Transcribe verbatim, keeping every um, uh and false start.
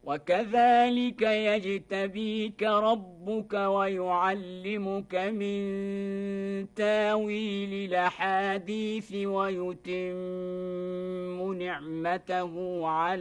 وكذلك يجتبيك ربك ويعلمك من تاويل الأحاديث ويتم نعمته عليك